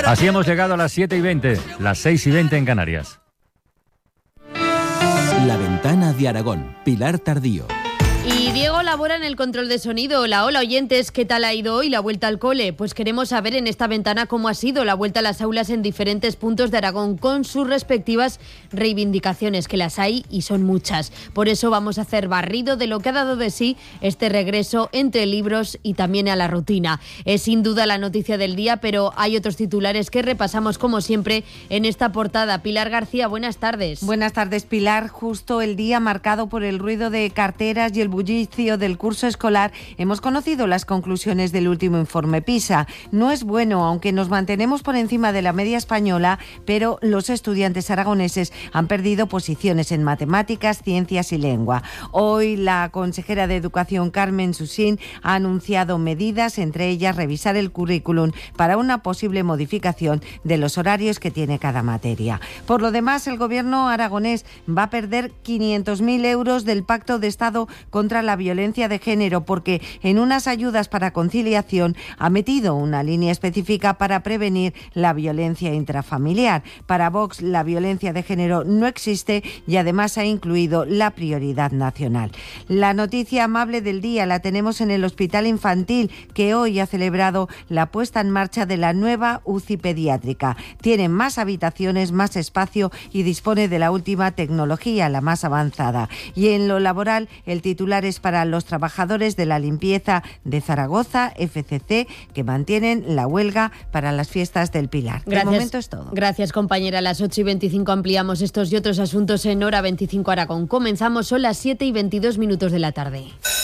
Así hemos llegado a las 7:20, las 6:20 en Canarias. La Ventana de Aragón, Pilar Tardío. Y Diego labora en el control de sonido. Hola oyentes, ¿qué tal ha ido hoy la vuelta al cole? Pues queremos saber en esta ventana cómo ha sido la vuelta a las aulas en diferentes puntos de Aragón con sus respectivas reivindicaciones, que las hay y son muchas. Por eso vamos a hacer barrido de lo que ha dado de sí este regreso entre libros y también a la rutina. Es sin duda la noticia del día, pero hay otros titulares que repasamos como siempre en esta portada. Pilar García, buenas tardes. Buenas tardes, Pilar. Justo el día marcado por el ruido de carteras y el bullicio del curso escolar, hemos conocido las conclusiones del último informe PISA. No es bueno, aunque nos mantenemos por encima de la media española, pero los estudiantes aragoneses han perdido posiciones en matemáticas, ciencias y lengua. Hoy la consejera de Educación, Carmen Susín, ha anunciado medidas, entre ellas revisar el currículum para una posible modificación de los horarios que tiene cada materia. Por lo demás, el gobierno aragonés va a perder 500.000 euros del Pacto de Estado contra la violencia de género, porque en unas ayudas para conciliación ha metido una línea específica para prevenir la violencia intrafamiliar. Para Vox, la violencia de género no existe y además ha incluido la prioridad nacional. La noticia amable del día la tenemos en el Hospital Infantil, que hoy ha celebrado la puesta en marcha de la nueva UCI pediátrica. Tiene más habitaciones, más espacio y dispone de la última tecnología, la más avanzada. Y en lo laboral, el titular es para los trabajadores de la limpieza de Zaragoza, FCC, que mantienen la huelga para las fiestas del Pilar. Gracias. De momento es todo. Gracias, compañera. A las 8:25 ampliamos estos y otros asuntos en Hora 25 Aragón. Comenzamos, son las 7:22 de la tarde.